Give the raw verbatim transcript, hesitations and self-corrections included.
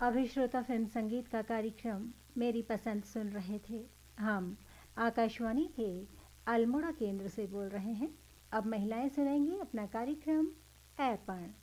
अभी श्रोता फिल्म संगीत का कार्यक्रम मेरी पसंद सुन रहे थे। हम आकाशवाणी के अल्मोड़ा केंद्र से बोल रहे हैं। अब महिलाएं सुनेंगी अपना कार्यक्रम ऐपण।